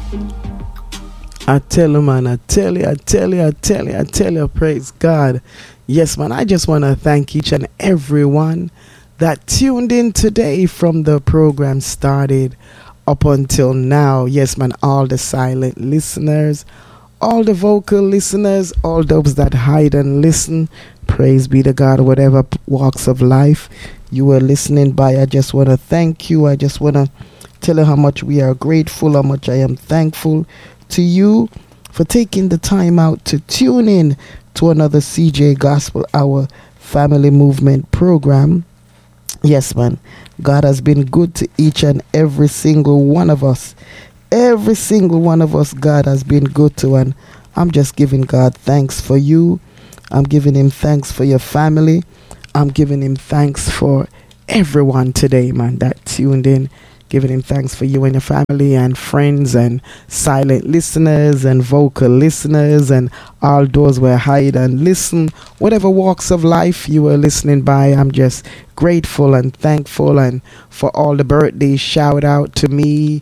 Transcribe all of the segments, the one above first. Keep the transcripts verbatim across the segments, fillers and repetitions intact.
I tell you, man, I tell you, I tell you, I tell you, I tell you, praise God. Yes, man, I just want to thank each and everyone that tuned in today from the program started up until now. Yes, man, all the silent listeners, all the vocal listeners, all those that hide and listen. Praise be to God, whatever walks of life you were listening by. I just want to thank you. I just want to tell you how much we are grateful, how much I am thankful to you for taking the time out to tune in to another C J Gospel Hour Family Movement program. Yes, man, God has been good to each and every single one of us. Every single one of us, God has been good to, and I'm just giving God thanks for you. I'm giving him thanks for your family. I'm giving him thanks for everyone today, man, that tuned in. Giving him thanks for you and your family and friends and silent listeners and vocal listeners and all those where hide and listen. Whatever walks of life you were listening by, I'm just grateful and thankful. And for all the birthdays, shout out to me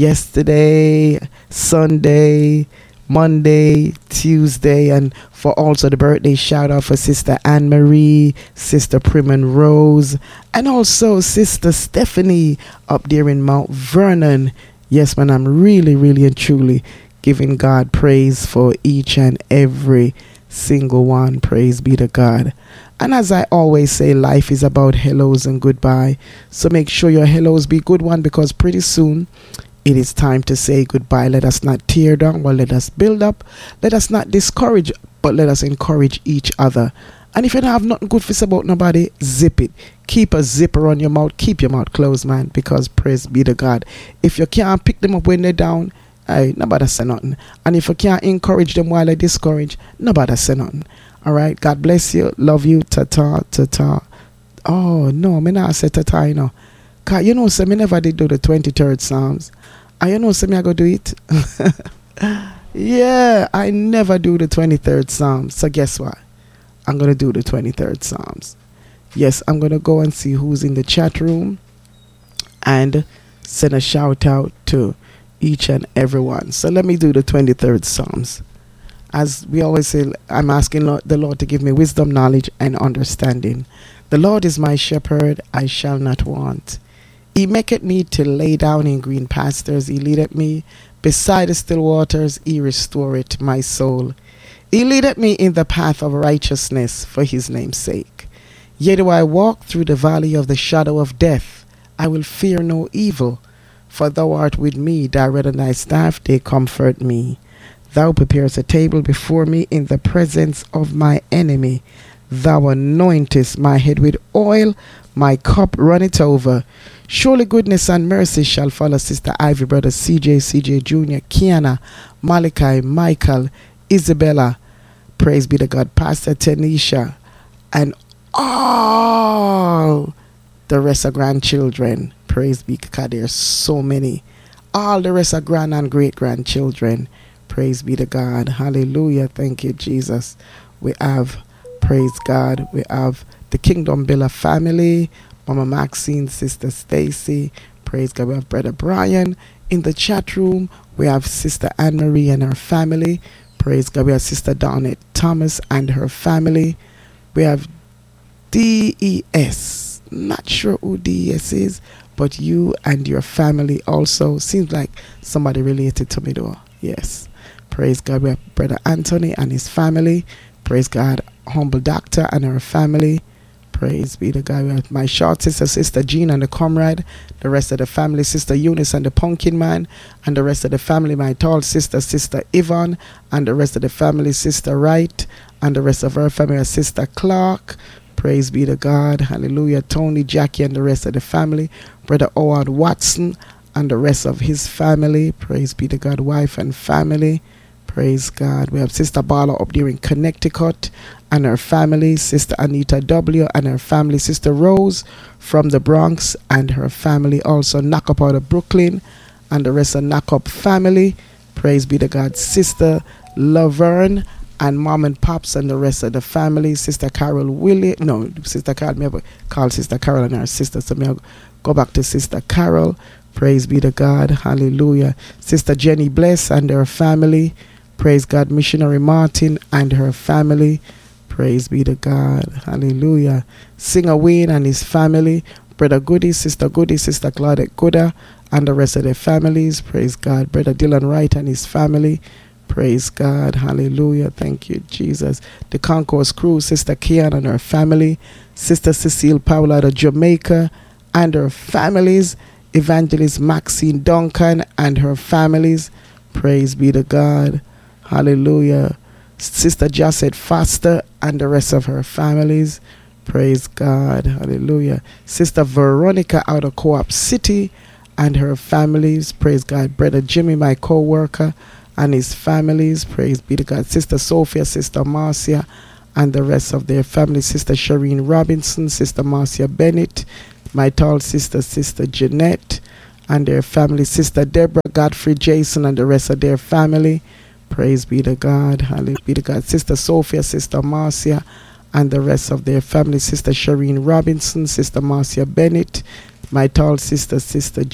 yesterday, Sunday, Monday, Tuesday, and for also the birthday shout out for Sister Anne Marie, Sister Prim and Rose, and also Sister Stephanie up there in Mount Vernon. Yes, man, I'm really, really and truly giving God praise for each and every single one. Praise be to God. And as I always say, life is about hellos and goodbye. So make sure your hellos be good one, because pretty soon it is time to say goodbye. Let us not tear down, but let us build up. Let us not discourage, but let us encourage each other. And if you don't have nothing good to say about nobody, zip it. Keep a zipper on your mouth. Keep your mouth closed, man, because praise be to God. If you can't pick them up when they're down, hey, nobody say nothing. And if you can't encourage them while they discourage, nobody say nothing. All right, God bless you. Love you. Ta-ta, ta-ta. Oh, no, me not say ta-ta, you know. Cause you know, so me never did do the twenty-third Psalms. And you know, so me I go do it. Yeah, I never do the twenty-third Psalms. So guess what? I'm going to do the twenty-third Psalms. Yes, I'm going to go and see who's in the chat room and send a shout out to each and everyone. So let me do the twenty-third Psalms. As we always say, I'm asking the Lord to give me wisdom, knowledge, and understanding. The Lord is my shepherd, I shall not want. He maketh me to lay down in green pastures. He leadeth me beside the still waters. He restoreth my soul. He leadeth me in the path of righteousness for his name's sake. Yet do I walk through the valley of the shadow of death, I will fear no evil, for thou art with me. Thy rod and thy staff, they comfort me. Thou preparest a table before me in the presence of my enemy. Thou anointest my head with oil, my cup runneth over. Surely goodness and mercy shall follow Sister Ivy, Brother C J, C J Junior, Kiana, Malachi, Michael, Isabella, praise be to God, Pastor Tanisha, and all the rest of grandchildren. Praise be to God, there's so many. All the rest of grand and great grandchildren. Praise be to God. Hallelujah. Thank you, Jesus. We have, praise God, we have the Kingdom Billa family, Mama Maxine, Sister Stacy, praise God. We have Brother Brian in the chat room. We have Sister Anne Marie and her family, praise God. We have Sister Donette Thomas and her family. We have D E S, not sure who D E S is, but you and your family also. Seems like somebody related to me though. Yes, praise God. We have Brother Anthony and his family, praise God. Humble Doctor and her family, praise be to God. We have my short sister, Sister Jean and the comrade, the rest of the family, Sister Eunice and the pumpkin man, and the rest of the family, my tall sister, Sister Yvonne, and the rest of the family, Sister Wright, and the rest of her family, Sister Clark, praise be to God. Hallelujah. Tony, Jackie, and the rest of the family, Brother Howard Watson and the rest of his family, praise be to God. Wife and family, praise God. We have Sister Bala up there in Connecticut and her family, Sister Anita W. and her family, Sister Rose from the Bronx and her family, also knock up out of Brooklyn and the rest of knock up family, praise be to God. Sister Laverne and Mom and Pops and the rest of the family, Sister Carol Willie, no, Sister Carol, me call Sister Carol and her sister, so me go back to Sister Carol, Praise be to God. Hallelujah. Sister Jenny Bless and her family. Praise God. Missionary Martin and her family. Praise be to God. Hallelujah. Singer Wayne and his family. Brother Goody, Sister Goody, Sister Claudette Gooda and the rest of their families. Praise God. Brother Dylan Wright and his family. Praise God. Hallelujah. Thank you, Jesus. The Concourse crew, Sister Kian and her family. Sister Cecile Powell out of Jamaica and her families. Evangelist Maxine Duncan and her families. Praise be to God. Hallelujah. Sister Josette Foster and the rest of her families. Praise God. Hallelujah. Sister Veronica out of Co-op City and her families. Praise God. Brother Jimmy, my co-worker, and his families. Praise be to God. Sister Sophia, Sister Marcia, and the rest of their families. Sister Shireen Robinson, Sister Marcia Bennett, my tall sister, Sister Jeanette, and their family. Sister Deborah, Godfrey Jason, and the rest of their family. Praise be to God. Hallelujah be to God. Sister Sophia, Sister Marcia, and the rest of their family. Sister Shireen Robinson, Sister Marcia Bennett, my tall sister, Sister